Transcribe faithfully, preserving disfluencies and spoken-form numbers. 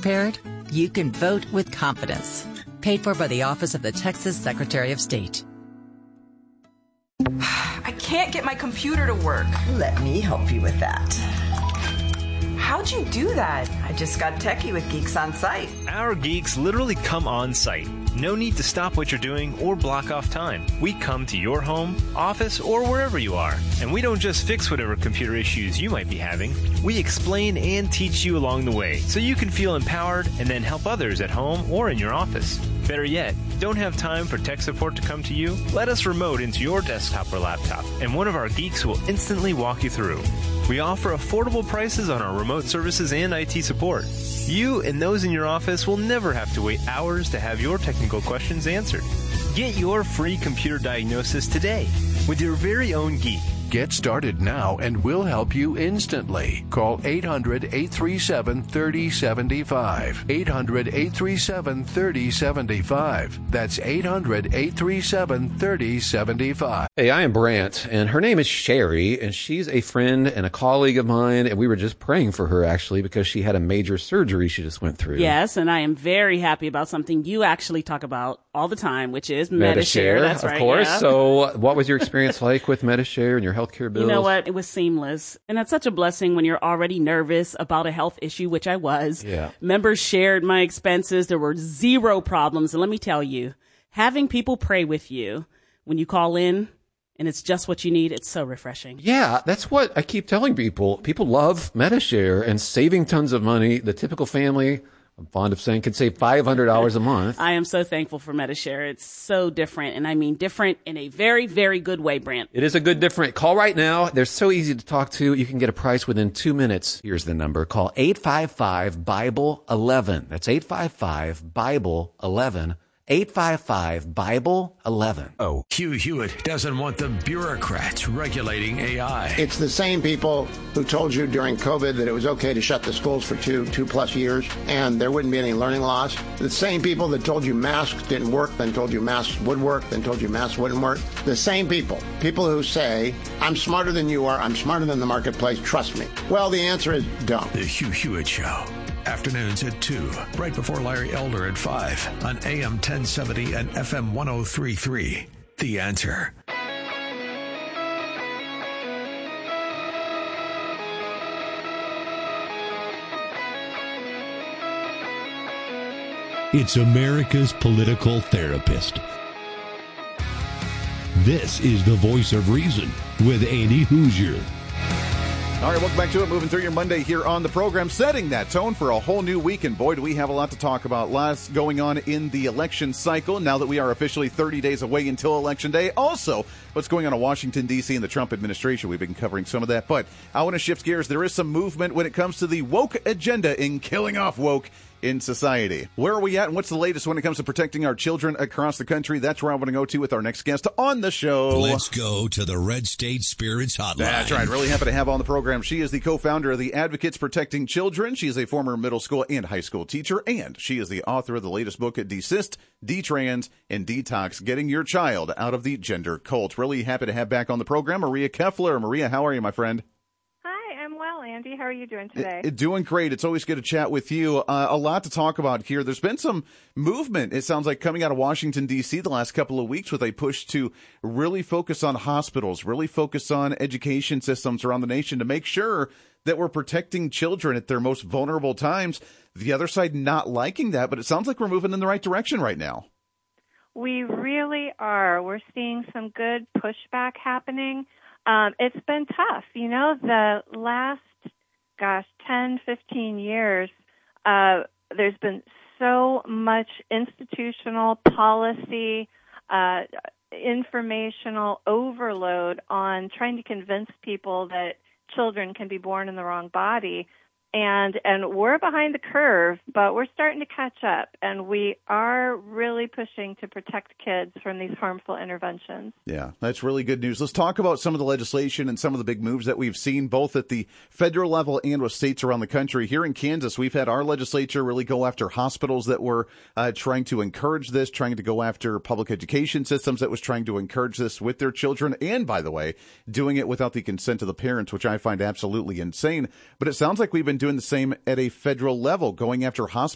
prepared, you can vote with confidence. Paid for by the Office of the Texas Secretary of State. I can't get my computer to work. Let me help you with that. How'd you do that? I just got techie with Geeks on Site. Our geeks literally come on site. No need to stop what you're doing or block off time. We come to your home, office, or wherever you are. And we don't just fix whatever computer issues you might be having. We explain and teach you along the way so you can feel empowered and then help others at home or in your office. Better yet, don't have time for tech support to come to you? Let us remote into your desktop or laptop, and one of our geeks will instantly walk you through. We offer affordable prices on our remote services and I T support. You and those in your office will never have to wait hours to have your technical questions answered. Get your free computer diagnosis today with your very own geek. Get started now and we'll help you instantly. Call eight hundred, eight three seven, three oh seven five. eight hundred, eight three seven, three oh seven five. That's eight hundred, eight three seven, three oh seven five. Hey, I am Brant, and her name is Sherry, and she's a friend and a colleague of mine, and we were just praying for her, actually, because she had a major surgery she just went through. Yes, and I am very happy about something you actually talk about all the time, which is Medi-Share. Medi-Share. That's of right, course. yeah. So what was your experience like with Medi-Share and your healthcare bills? You know what? It was seamless. And that's such a blessing when you're already nervous about a health issue, which I was. Yeah. Members shared my expenses. There were zero problems. And let me tell you, having people pray with you when you call in and it's just what you need, it's so refreshing. Yeah, that's what I keep telling people. People love Medi-Share and saving tons of money. The typical family, I'm fond of saying, can save five hundred dollars a month. I am so thankful for Medi-Share. It's so different, and I mean different in a very, very good way, Brant. It is a good different. Call right now. They're so easy to talk to. You can get a price within two minutes. Here's the number. Call eight five five, Bible eleven. That's eight five five, Bible eleven. eight five five, Bible eleven. Oh, Hugh Hewitt doesn't want the bureaucrats regulating A I. It's the same people who told you during COVID that it was okay to shut the schools for two, two plus years and there wouldn't be any learning loss. The same people that told you masks didn't work, then told you masks would work, then told you masks wouldn't work. The same people. People who say, I'm smarter than you are, I'm smarter than the marketplace, trust me. Well, the answer is don't. The Hugh Hewitt Show. Afternoons at two, right before Larry Elder at five on A M ten seventy and F M one oh three point three. The Answer. It's America's political therapist. This is the Voice of Reason with Andy Hoosier. All right, welcome back to it. Moving through your Monday here on the program, setting that tone for a whole new week. And boy, do we have a lot to talk about. Lots going on in the election cycle now that we are officially thirty days away until Election Day. Also, what's going on in Washington, D C and the Trump administration. We've been covering some of that. But I want to shift gears. There is some movement when it comes to the woke agenda in killing off woke in society. Where are we at and what's the latest when it comes to protecting our children across the country? That's where I want to go to with our next guest on the show. Let's go to the Red State Spirits Hotline. That's right. Really happy to have on the program. She is the co-founder of the Advocates Protecting Children. She is a former middle school and high school teacher, and she is the author of the latest book, Desist, Detrans, and Detox, Getting Your Child Out of the Gender Cult. Really happy to have back on the program Maria Keffler. Maria, how are you, my friend? Andy, how are you doing today? It, doing great. It's always good to chat with you. Uh, a lot to talk about here. There's been some movement, it sounds like, coming out of Washington, D C the last couple of weeks with a push to really focus on hospitals, really focus on education systems around the nation to make sure that we're protecting children at their most vulnerable times. The other side not liking that, but it sounds like we're moving in the right direction right now. We really are. We're seeing some good pushback happening. Um, it's been tough. You know, the last gosh, ten, fifteen years, uh, there's been so much institutional policy, uh, informational overload on trying to convince people that children can be born in the wrong body. And and we're behind the curve, but we're starting to catch up, and we are really pushing to protect kids from these harmful interventions. Yeah, that's really good news. Let's talk about some of the legislation and some of the big moves that we've seen, both at the federal level and with states around the country. Here in Kansas, we've had our legislature really go after hospitals that were uh, trying to encourage this, trying to go after public education systems that was trying to encourage this with their children, and, by the way, doing it without the consent of the parents, which I find absolutely insane. But it sounds like we've been doing doing the same at a federal level, going after hospitals